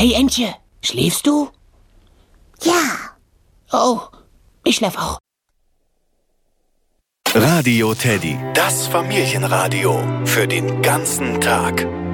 Hey Entje, schläfst du? Ja. Oh, ich schlaf auch. Radio Teddy, das Familienradio für den ganzen Tag.